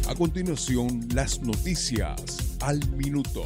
A continuación, las noticias al minuto.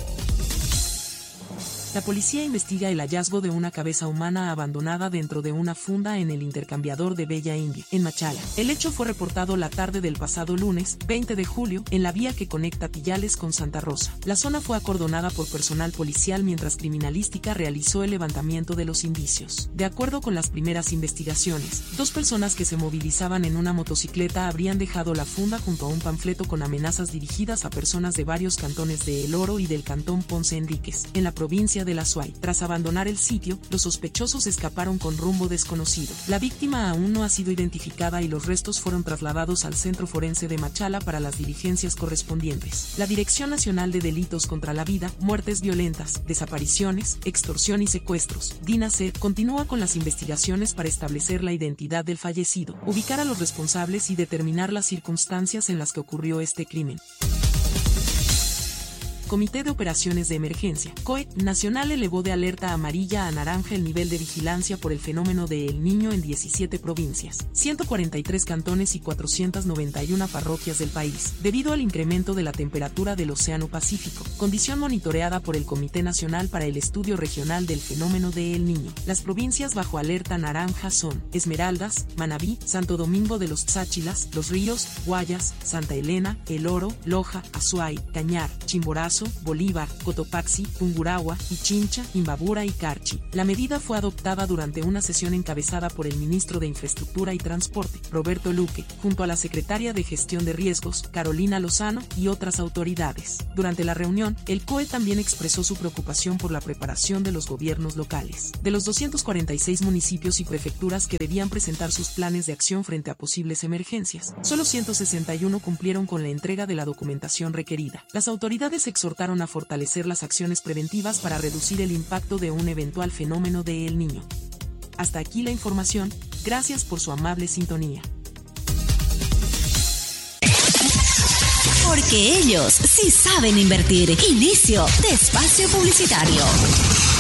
La policía investiga el hallazgo de una cabeza humana abandonada dentro de una funda en el intercambiador de Bella India, en Machala. El hecho fue reportado la tarde del pasado lunes, 20 de julio, en la vía que conecta Tillales con Santa Rosa. La zona fue acordonada por personal policial mientras Criminalística realizó el levantamiento de los indicios. De acuerdo con las primeras investigaciones, 2 personas que se movilizaban en una motocicleta habrían dejado la funda junto a un panfleto con amenazas dirigidas a personas de varios cantones de El Oro y del cantón Ponce Enríquez, en la provincia de La Suay. Tras abandonar el sitio, los sospechosos escaparon con rumbo desconocido. La víctima aún no ha sido identificada y los restos fueron trasladados al Centro Forense de Machala para las diligencias correspondientes. La Dirección Nacional de Delitos contra la Vida, Muertes Violentas, Desapariciones, Extorsión y Secuestros, DINASED, continúa con las investigaciones para establecer la identidad del fallecido, ubicar a los responsables y determinar las circunstancias en las que ocurrió este crimen. Comité de Operaciones de Emergencia, COE, Nacional elevó de alerta amarilla a naranja el nivel de vigilancia por el fenómeno de El Niño en 17 provincias, 143 cantones y 491 parroquias del país, debido al incremento de la temperatura del Océano Pacífico, condición monitoreada por el Comité Nacional para el Estudio Regional del Fenómeno de El Niño. Las provincias bajo alerta naranja son Esmeraldas, Manabí, Santo Domingo de los Tsáchilas, Los Ríos, Guayas, Santa Elena, El Oro, Loja, Azuay, Cañar, Chimborazo, Bolívar, Cotopaxi, Tungurahua, Pichincha, Imbabura y Carchi. La medida fue adoptada durante una sesión encabezada por el ministro de Infraestructura y Transporte, Roberto Luque, junto a la secretaria de Gestión de Riesgos, Carolina Lozano, y otras autoridades. Durante la reunión, el COE también expresó su preocupación por la preparación de los gobiernos locales. De los 246 municipios y prefecturas que debían presentar sus planes de acción frente a posibles emergencias, solo 161 cumplieron con la entrega de la documentación requerida. Las autoridades exhortaron a fortalecer las acciones preventivas para reducir el impacto de un eventual fenómeno de El Niño. Hasta aquí la información, gracias por su amable sintonía. Porque ellos sí saben invertir. Inicio de espacio publicitario.